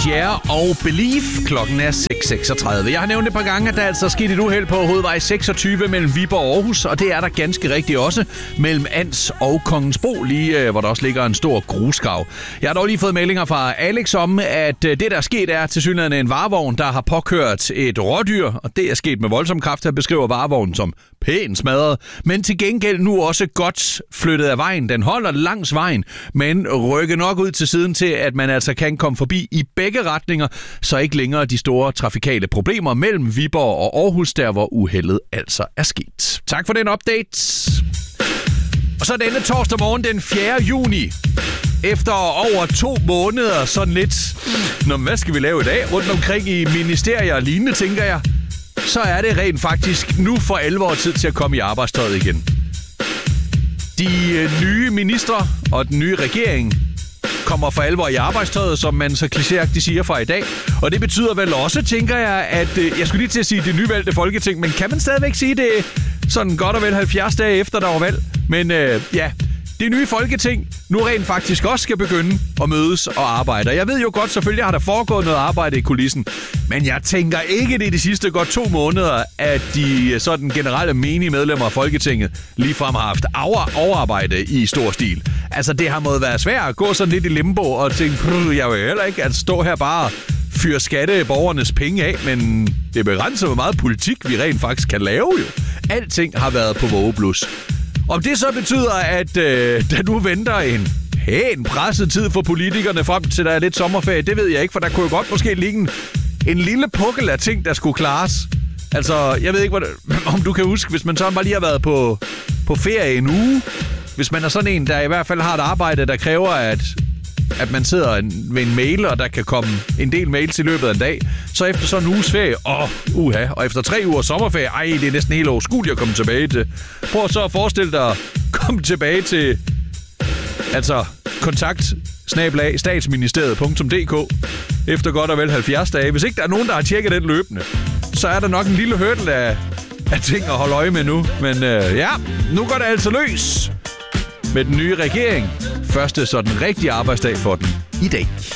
Share og Believe. Klokken er 6.36. Jeg har nævnt et par gange, at der altså er sket et uheld på hovedvej 26 mellem Viborg og Aarhus, og det er der ganske rigtigt også mellem Ans og Kongensbro, lige hvor der også ligger en stor grusgrav. Jeg har dog lige fået meldinger fra Alex om, at det, der er sket, er tilsyneladende en varevogn, der har påkørt et rådyr, og det er sket med voldsom kraft. Han beskriver varevognen som pænt smadret, men til gengæld nu også godt flyttet af vejen. Den holder langs vejen, men rykker nok ud til siden til, at man altså kan komme forbi i begge retninger, så ikke længere de store trafikale problemer mellem Viborg og Aarhus, der hvor uheldet altså er sket. Tak for den update. Og så denne torsdag morgen den 4. juni. Efter over 2 måneder sådan lidt, hvad skal vi lave i dag? Rundt omkring i ministerier og lignende, tænker jeg. Så er det rent faktisk nu for alvor tid til at komme i arbejdstøjet igen. De nye ministre og den nye regering kommer for alvor i arbejdstøjet, som man så klichéagtigt siger fra i dag. Og det betyder vel også, tænker jeg, at jeg skulle lige til at sige det nyvalgte folketing, men kan man stadigvæk sige det sådan godt og vel 70 dage efter, der var valg? Men ja, det nye folketing nu rent faktisk også skal begynde at mødes og arbejde. Og jeg ved jo godt, selvfølgelig har der foregået noget arbejde i kulissen, men jeg tænker ikke, det er de sidste godt 2 måneder, at de sådan generelle menige medlemmer af Folketinget ligefrem har haft overarbejde i stor stil. Altså, det har måttet være svært at gå sådan lidt i limbo og tænke, jeg vil heller ikke at stå her bare fyre skatteborgernes penge af, men det begrænser hvor meget politik, vi rent faktisk kan lave jo. Alting har været på vågeblus. Om det så betyder, at der nu venter en pæn presset tid for politikerne frem til der er lidt sommerferie, det ved jeg ikke, for der kunne jo godt måske ligge en lille pukkel af ting, der skulle klares. Altså, jeg ved ikke, om du kan huske, hvis man så bare lige har været på ferie en uge, hvis man er sådan en, der i hvert fald har et arbejde, der kræver, at man sidder ved en mail, og der kan komme en del mails i løbet af en dag, så efter sådan en uges ferie, og efter 3 uger sommerferie, det er næsten helt overskueligt at komme tilbage til. Prøv så at forestille dig at komme tilbage til, altså, kontakt@statsministeriet.dk efter godt og vel 70 dage. Hvis ikke der er nogen, der har tjekket den løbende, så er der nok en lille hurdle af ting at holde øje med nu. Men nu går det altså løs med den nye regering. Første sådan rigtige arbejdsdag for den i dag.